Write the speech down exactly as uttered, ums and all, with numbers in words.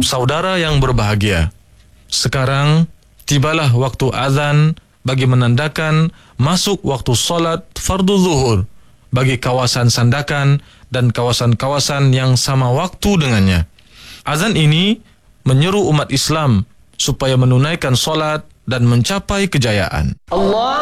Saudara yang berbahagia, sekarang tibalah waktu azan bagi menandakan masuk waktu solat fardu zuhur bagi kawasan Sandakan dan kawasan-kawasan yang sama waktu dengannya. Azan ini menyeru umat Islam supaya menunaikan solat dan mencapai kejayaan. Allah